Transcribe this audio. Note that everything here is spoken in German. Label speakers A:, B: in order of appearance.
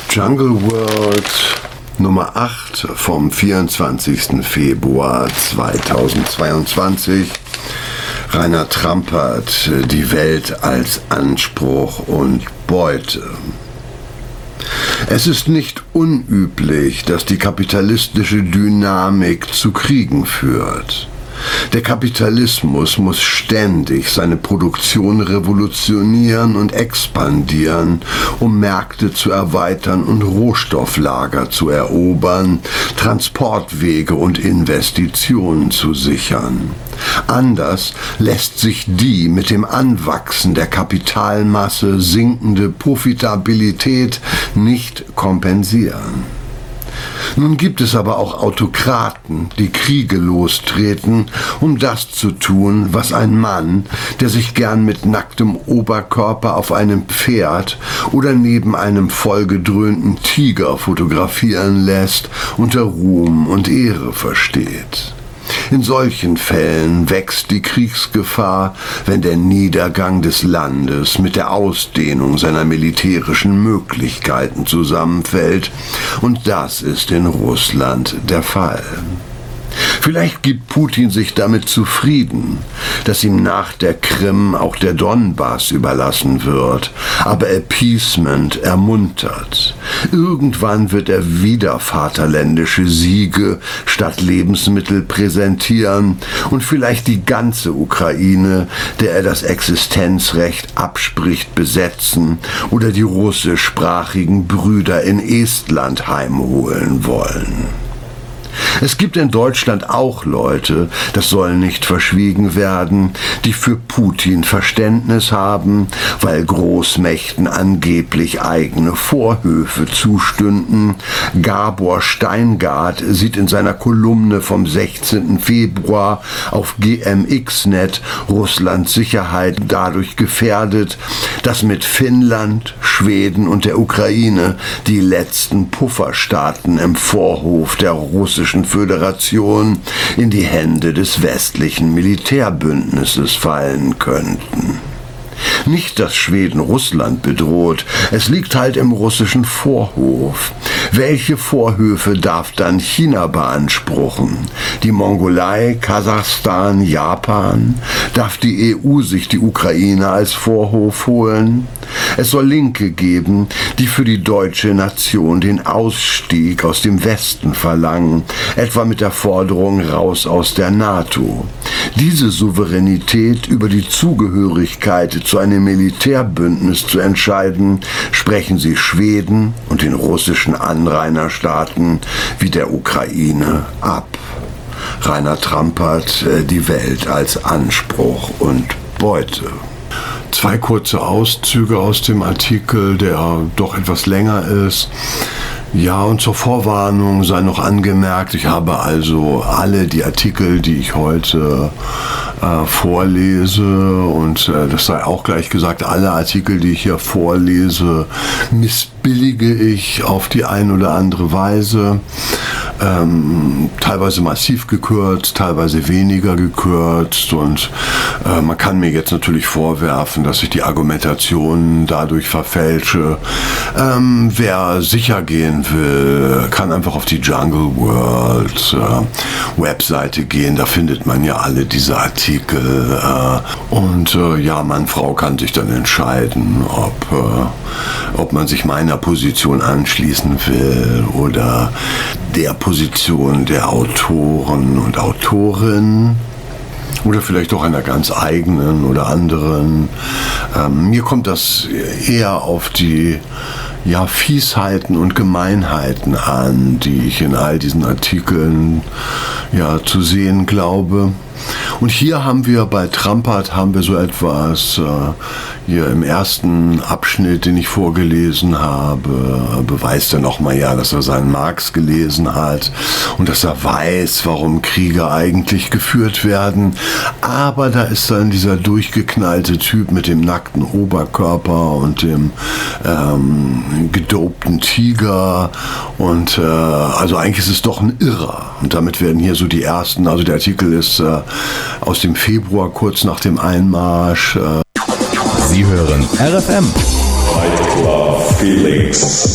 A: Jungle World Nummer 8 vom 24. Februar 2022. Rainer Trampert, die Welt als Anspruch und Beute. Es ist nicht unüblich, dass die kapitalistische Dynamik zu Kriegen führt. Der Kapitalismus muss ständig seine Produktion revolutionieren und expandieren, um Märkte zu erweitern und Rohstofflager zu erobern, Transportwege und Investitionen zu sichern. Anders lässt sich die mit dem Anwachsen der Kapitalmasse sinkende Profitabilität nicht kompensieren. Nun gibt es aber auch Autokraten, die Kriege lostreten, um das zu tun, was ein Mann, der sich gern mit nacktem Oberkörper auf einem Pferd oder neben einem vollgedröhnten Tiger fotografieren lässt, unter Ruhm und Ehre versteht. In solchen Fällen wächst die Kriegsgefahr, wenn der Niedergang des Landes mit der Ausdehnung seiner militärischen Möglichkeiten zusammenfällt, und das ist in Russland der Fall. Vielleicht gibt Putin sich damit zufrieden, dass ihm nach der Krim auch der Donbass überlassen wird, aber Appeasement ermuntert. Irgendwann wird er wieder vaterländische Siege statt Lebensmittel präsentieren und vielleicht die ganze Ukraine, der er das Existenzrecht abspricht, besetzen oder die russischsprachigen Brüder in Estland heimholen wollen. Es gibt in Deutschland auch Leute, das soll nicht verschwiegen werden, die für Putin Verständnis haben, weil Großmächten angeblich eigene Vorhöfe zustünden. Gabor Steingart sieht in seiner Kolumne vom 16. Februar auf GMX.net Russlands Sicherheit dadurch gefährdet, dass mit Finnland, Schweden und der Ukraine die letzten Pufferstaaten im Vorhof der russischen Föderation in die Hände des westlichen Militärbündnisses fallen könnten. Nicht, dass Schweden Russland bedroht, es liegt halt im russischen Vorhof. Welche Vorhöfe darf dann China beanspruchen? Die Mongolei, Kasachstan, Japan? Darf die EU sich die Ukraine als Vorhof holen? Es soll Linke geben, die für die deutsche Nation den Ausstieg aus dem Westen verlangen, etwa mit der Forderung raus aus der NATO. Diese Souveränität über die Zugehörigkeit zu einem Militärbündnis zu entscheiden, sprechen sie Schweden und den russischen Anrainerstaaten wie der Ukraine ab. Rainer Trampert, die Welt als Anspruch und Beute. Zwei kurze Auszüge aus dem Artikel, der doch etwas länger ist. Ja, und zur Vorwarnung sei noch angemerkt, ich habe also alle die Artikel, die ich heute vorlese, und das sei auch gleich gesagt, alle Artikel, die ich hier vorlese, missbillige ich auf die eine oder andere Weise. Teilweise massiv gekürzt, teilweise weniger gekürzt, und man kann mir jetzt natürlich vorwerfen, dass ich die Argumentation dadurch verfälsche. Wer sicher gehen will, kann einfach auf die Jungle World Webseite gehen, da findet man ja alle diese Artikel, und ja, Mann, Frau kann sich dann entscheiden, ob man sich meiner Position anschließen will oder der Position der Autoren und Autorinnen oder vielleicht auch einer ganz eigenen oder anderen. Mir kommt das eher auf die Fiesheiten und Gemeinheiten an, die ich in all diesen Artikeln zu sehen glaube. Und hier haben wir bei Trampert so etwas, hier im ersten Abschnitt, den ich vorgelesen habe, beweist er nochmal dass er seinen Marx gelesen hat und dass er weiß, warum Kriege eigentlich geführt werden. Aber da ist dann dieser durchgeknallte Typ mit dem nackten Oberkörper und dem gedopten Tiger, und also eigentlich ist es doch ein Irrer. Und damit werden hier so die ersten, also der Artikel ist aus dem Februar, kurz nach dem Einmarsch.
B: Sie hören RFM.
C: Fight Club Felix.